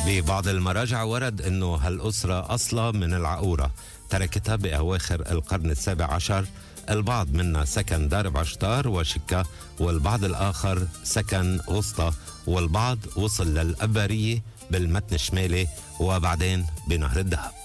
ببعض المراجع ورد أنه هالأسرة أصلا من العقورة، تركتها بأواخر القرن السابع عشر. البعض منا سكن دار بعشتار وشكا، والبعض الآخر سكن وسطى، والبعض وصل للأبارية بالمتن الشمالي وبعدين بنهر الدهب.